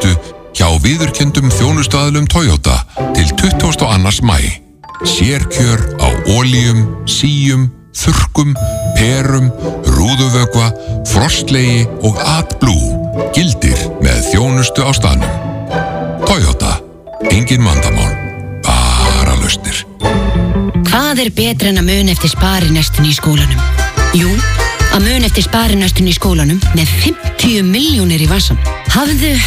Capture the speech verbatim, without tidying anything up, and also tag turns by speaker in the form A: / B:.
A: þjónustu hjá viðurkenndum þjónustuaðilum Toyota til tuttugasta og annan maí. Sérkjör á olíum, síum, þurrkum, perum, rúðuvökva, frostlegi og AdBlue gildir með þjónustu á staðnum. Toyota, engin vandamál, bara lausnir.
B: Hvað er betra en að muna eftir sparinestinu í skólanum? Jú, að muna eftir sparinestinu í skólanum með fimmtíu milljónir í vasann. Hafðu